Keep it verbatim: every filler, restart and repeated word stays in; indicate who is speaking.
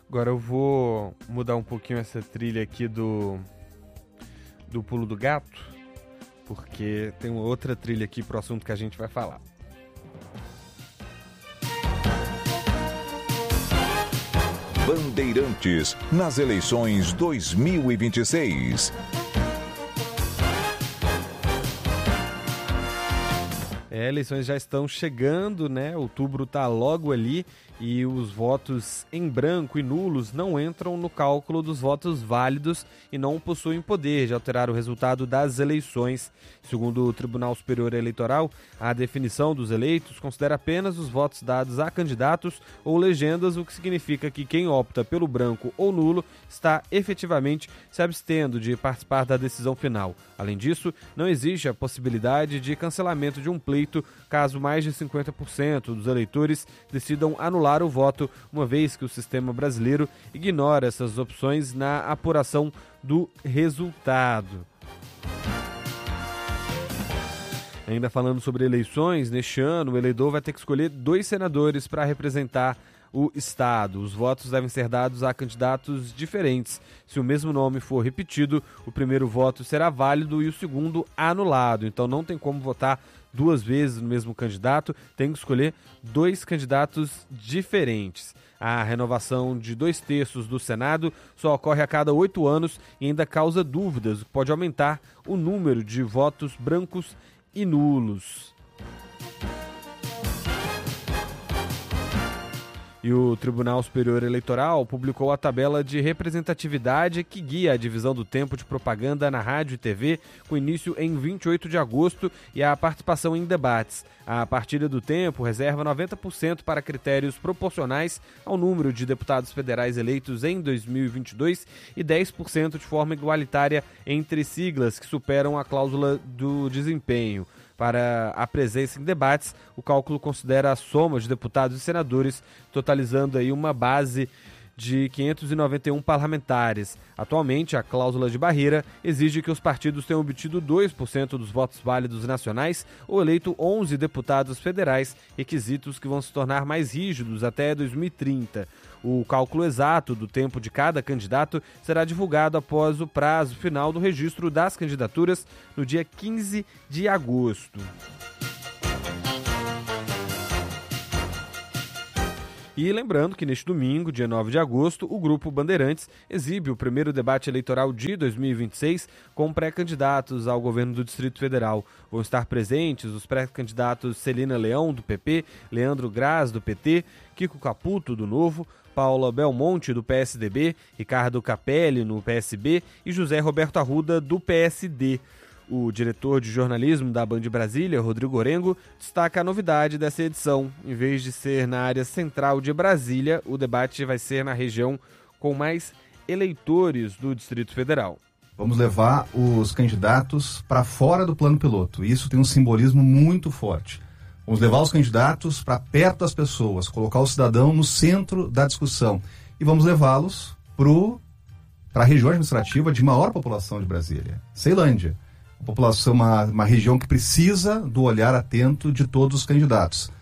Speaker 1: Agora eu vou mudar um pouquinho essa trilha aqui do, do Pulo do Gato, porque tem uma outra trilha aqui pro assunto que a gente vai falar.
Speaker 2: Bandeirantes nas eleições dois mil e vinte e seis.
Speaker 1: É, eleições já estão chegando, né? Outubro está logo ali e os votos em branco e nulos não entram no cálculo dos votos válidos e não possuem poder de alterar o resultado das eleições. Segundo o Tribunal Superior Eleitoral, a definição dos eleitos considera apenas os votos dados a candidatos ou legendas, o que significa que quem opta pelo branco ou nulo está efetivamente se abstendo de participar da decisão final. Além disso, não existe a possibilidade de cancelamento de um pleito caso mais de cinquenta por cento dos eleitores decidam anular o voto, uma vez que o sistema brasileiro ignora essas opções na apuração do resultado. Ainda falando sobre eleições, neste ano o eleitor vai ter que escolher dois senadores para representar o Estado. Os votos devem ser dados a candidatos diferentes. Se o mesmo nome for repetido, o primeiro voto será válido e o segundo anulado. Então não tem como votar duas vezes no mesmo candidato, tem que escolher dois candidatos diferentes. A renovação de dois terços do Senado só ocorre a cada oito anos e ainda causa dúvidas, o que pode aumentar o número de votos brancos e nulos. E o Tribunal Superior Eleitoral publicou a tabela de representatividade que guia a divisão do tempo de propaganda na rádio e T V, com início em vinte e oito de agosto e a participação em debates. A partilha do tempo reserva noventa por cento para critérios proporcionais ao número de deputados federais eleitos em dois mil e vinte e dois e dez por cento de forma igualitária entre siglas que superam a cláusula do desempenho. Para a presença em debates, o cálculo considera a soma de deputados e senadores, totalizando aí uma base de quinhentos e noventa e um parlamentares. Atualmente, a cláusula de barreira exige que os partidos tenham obtido dois por cento dos votos válidos nacionais ou eleito onze deputados federais, requisitos que vão se tornar mais rígidos até dois mil e trinta. O cálculo exato do tempo de cada candidato será divulgado após o prazo final do registro das candidaturas no dia quinze de agosto. E lembrando que neste domingo, dia nove de agosto, o Grupo Bandeirantes exibe o primeiro debate eleitoral de dois mil e vinte e seis com pré-candidatos ao governo do Distrito Federal. Vão estar presentes os pré-candidatos Celina Leão, do P P, Leandro Graz, do P T, Kiko Caputo, do Novo, Paula Belmonte, do P S D B, Ricardo Capelli, no P S B e José Roberto Arruda, do P S D. O diretor de jornalismo da Band Brasília, Rodrigo Orengo, destaca a novidade dessa edição. Em vez de ser na área central de Brasília, o debate vai ser na região com mais eleitores do Distrito Federal.
Speaker 3: Vamos levar os candidatos para fora do plano piloto. Isso tem um simbolismo muito forte. Vamos levar os candidatos para perto das pessoas, colocar o cidadão no centro da discussão. E vamos levá-los para a região administrativa de maior população de Brasília, Ceilândia. Uma população, uma, uma região que precisa do olhar atento de todos os candidatos.